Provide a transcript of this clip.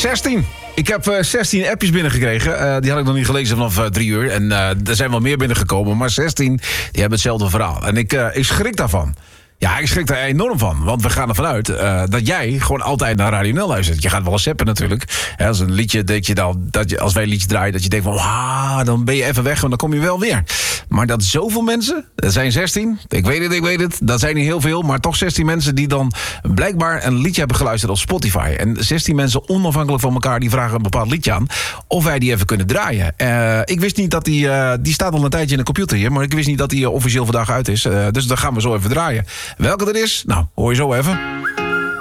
16. Ik heb 16 appjes binnengekregen. Die had ik nog niet gelezen vanaf 3 uur. En er zijn wel meer binnengekomen. Maar 16, die hebben hetzelfde verhaal. En ik schrik daarvan. Ja, ik schrik daar enorm van. Want we gaan ervan uit dat jij gewoon altijd naar Radio Nel luistert. Je gaat wel eens zappen natuurlijk. Als een liedje, als wij een liedje draaien, dat je denkt van, dan ben je even weg en dan kom je wel weer. Maar dat zoveel mensen, er zijn 16, ik weet het, dat zijn niet heel veel, maar toch 16 mensen die dan blijkbaar een liedje hebben geluisterd op Spotify. En 16 mensen onafhankelijk van elkaar, die vragen een bepaald liedje aan, of wij die even kunnen draaien. Ik wist niet dat die staat al een tijdje in de computer hier, maar ik wist niet dat die officieel vandaag uit is. Dus dan gaan we zo even draaien. Welke er is? Nou, hoor je zo even.